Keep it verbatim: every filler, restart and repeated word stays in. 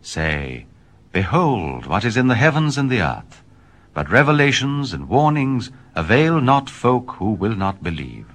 say, Behold what is in the heavens and the earth. But revelations and warnings avail not folk who will not believe.